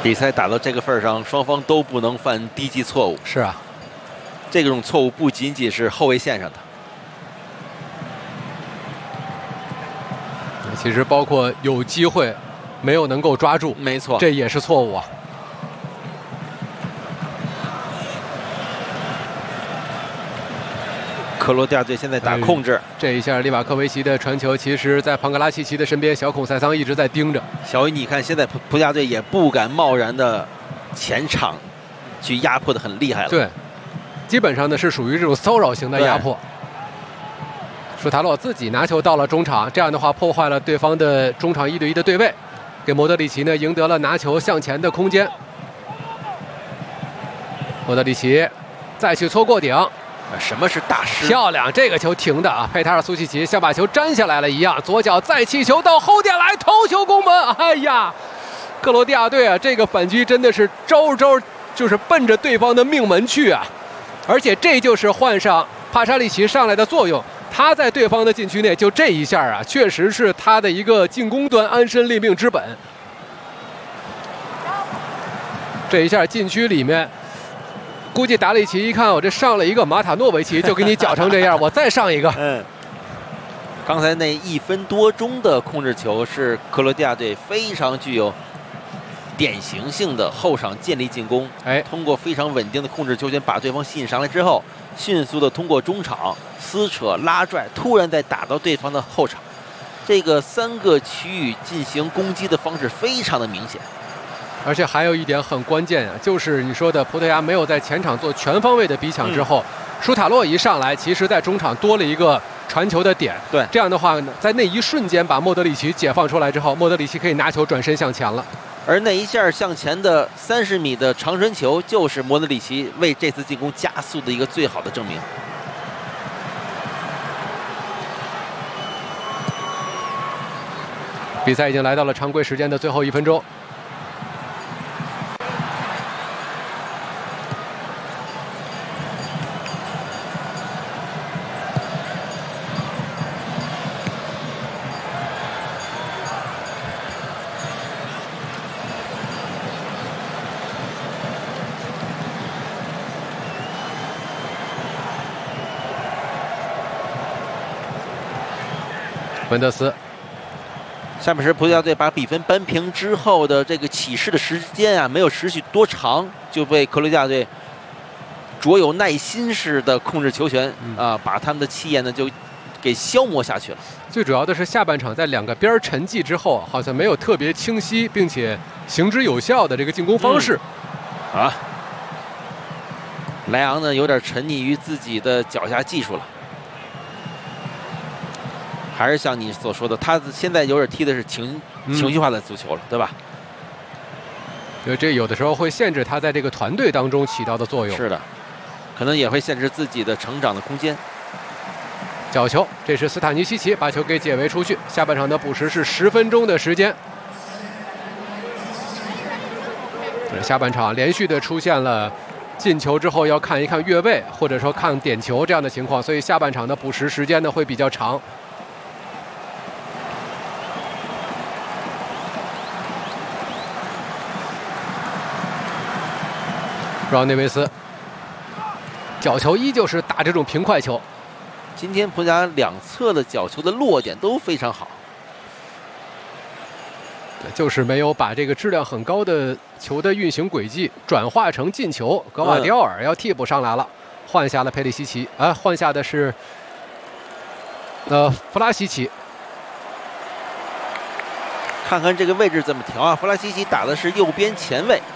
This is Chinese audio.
比赛打到这个份上，双方都不能犯低级错误。 是啊， 这种错误不仅仅是后卫线上的， 其实包括有机会没有能够抓住， 没错， 这也是错误啊。 克罗地亚队现在打控制， 这一下利瓦科维奇的传球，其实在庞格拉契奇的身边，小孔塞桑一直在盯着。 小雨，你看现在葡萄牙队也不敢贸然的前场去压迫的很厉害了。 对，基本上呢是属于这种骚扰型的压迫。舒塔洛自己拿球到了中场，这样的话破坏了对方的中场1对1的对位，给莫德里奇呢赢得了拿球向前的空间。莫德里奇再去搓过顶。 什么是大师？ 漂亮，这个球停的啊！佩塔尔苏契奇像把球粘下来了一样，左脚再起球到后点来，头球攻门。哎呀，克罗地亚队啊，这个反击真的是招招就是奔着对方的命门去啊！而且这就是换上帕沙利奇上来的作用，他在对方的禁区内就这一下啊，确实是他的一个进攻端安身立命之本。这一下禁区里面。估计达里奇一看我这上了一个马塔诺维奇，就给你搅成这样，我再上一个。 刚才那1分多钟的控制球是克罗地亚队非常具有典型性的后场建立进攻。通过非常稳定的控制球权把对方吸引上来之后，迅速的通过中场撕扯拉拽，突然再打到对方的后场。这个3个区域进行攻击的方式非常的明显。 而且还有一点很关键啊，就是你说的葡萄牙没有在前场做全方位的逼抢之后，舒塔洛一上来，其实在中场多了一个传球的点。 对， 这样的话呢，在那一瞬间把莫德里奇解放出来之后，莫德里奇可以拿球转身向前了。 而那一下向前的30米的长传球，就是莫德里奇为这次进攻加速的一个最好的证明。 比赛已经来到了常规时间的最后1分钟。文德斯， 下半时葡萄牙队把比分扳平之后的这个起势的时间啊，没有持续多长，就被克罗地亚队卓有耐心式的控制球权啊，把他们的气焰呢就给消磨下去了。 最主要的是下半场在2个边沉寂之后，好像没有特别清晰并且行之有效的这个进攻方式。 莱昂呢有点沉溺于自己的脚下技术了。还是像你所说的，他现在有点踢的是情绪化的足球了，对吧？ 因为这有的时候会限制他在这个团队当中起到的作用。 是的，可能也会限制自己的成长的空间。 角球，这是斯塔尼西奇把球给解围出去。下半场的补时是10分钟的时间。下半场连续的出现了进球之后要看一看越位，或者说看点球这样的情况，所以下半场的补时时间呢会比较长。让内维斯角球依旧是打这种平快球。 今天葡萄牙2侧的角球的落点都非常好， 就是没有把这个质量很高的球的运行轨迹转化成进球。格瓦迪奥尔要替补上来了，换下了佩里西奇，换下的是弗拉西奇。 看看这个位置怎么调啊？弗拉西奇打的是右边前卫。